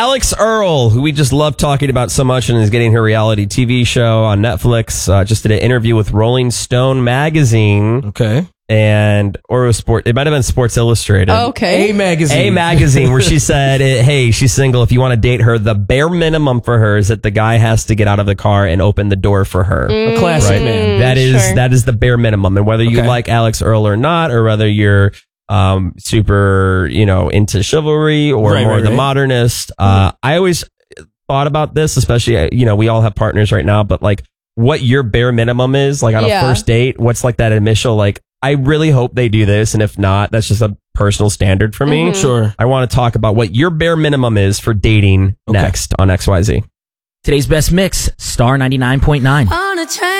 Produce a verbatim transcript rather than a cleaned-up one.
Alex Earle, who we just love talking about so much and is getting her reality T V show on Netflix, uh, just did an interview with Rolling Stone magazine. Okay. And, or it was sport, it might have been Sports Illustrated. Okay. A magazine. A magazine, where she said, hey, she's single. If you want to date her, the bare minimum for her is that the guy has to get out of the car and open the door for her. A classic Right? man. That is, Sure. that is the bare minimum. And whether you Okay. like Alex Earle or not, or whether you're, um, super, you know, into chivalry or Right, more right, the right. modernist, uh, I always thought about this, especially, you know, we all have partners right now, but like what your bare minimum is, like on Yeah. a first date, what's like that initial, like, I really hope they do this. And if not, that's just a personal standard for me. Mhm. Sure. I want to talk about what your bare minimum is for dating Okay. next on X Y Z. Today's best mix, Star ninety-nine point nine. On a train.